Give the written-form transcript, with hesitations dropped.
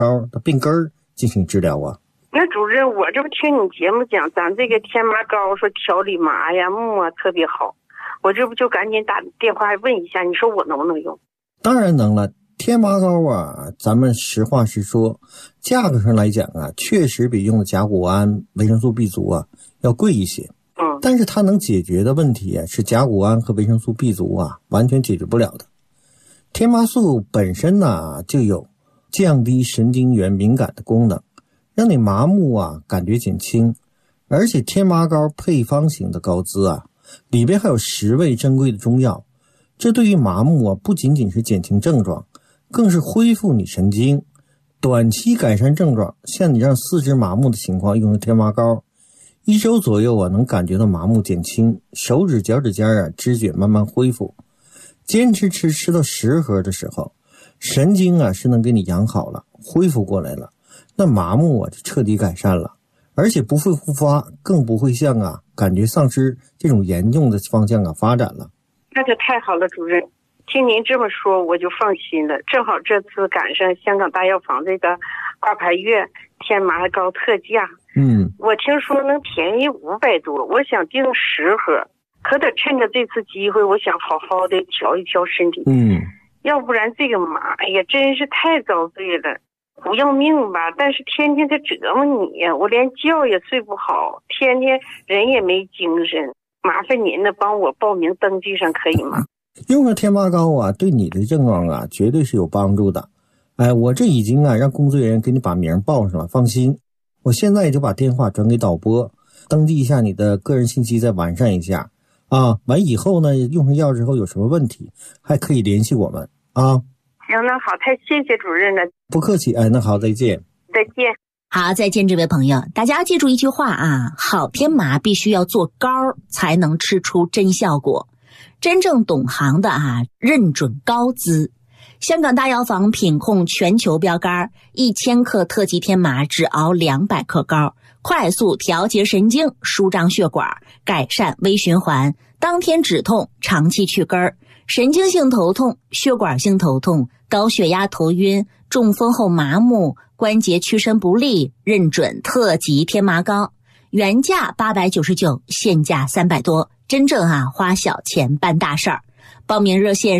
膏的病根儿进行治疗啊。 那主任，我这不听你节目讲，咱这个天麻膏说调理麻呀、木啊特别好，我这不就赶紧打电话问一下，你说我能不能用？ 当然能了。天麻膏啊，咱们实话实说，价格上来讲啊，确实比用的甲钴胺、维生素 B 族啊要贵一些。但是它能解决的问题啊，是甲钴胺和维生素 B 族啊完全解决不了的。天麻素本身呢就有降低神经元敏感的功能，让你麻木啊感觉减轻。而且天麻膏配方型的膏滋啊，里边还有10味珍贵的中药，这对于麻木啊不仅仅是减轻症状，更是恢复你神经，短期改善症状。像你让四肢麻木的情况，用天麻膏1周左右啊能感觉到麻木减轻，手指脚趾尖啊知觉慢慢恢复。坚持吃到10盒的时候，神经啊是能给你养好了，恢复过来了，那麻木啊就彻底改善了，而且不会复发，更不会向感觉丧失这种严重的方向发展了。 那就太好了，主任，听您这么说我就放心了。正好这次赶上香港大药房这个2排月天麻膏特价，我听说能便宜500多，我想订10盒，可得趁着这次机会，我想好好的调一调身体。要不然这个麻，哎呀，真是太遭罪了。不要命吧，但是天天他折磨你呀，我连觉也睡不好，天天人也没精神。麻烦您呢，帮我报名登记上可以吗？ 用上天麻膏啊，对你的症状啊，绝对是有帮助的。我这已经让工作人员给你把名报上了，放心。我现在就把电话转给导播，登记一下你的个人信息，再完善一下完以后呢，用上药之后有什么问题还可以联系我们行，那好，太谢谢主任了。 不客气。那好，再见。 再见。 好，再见，这位朋友，大家记住一句话好天麻必须要做膏才能吃出真效果。真正懂行的认准膏滋。香港大药房品控全球标杆，1000克特级天麻只熬200克膏，快速调节神经，舒张血管，改善微循环，当天止痛，长期去根儿。神经性头痛、血管性头痛、高血压头晕、中风后麻木、关节屈伸不利，认准特级天麻膏。原价899，现价300多，真正花小钱办大事儿。报名热线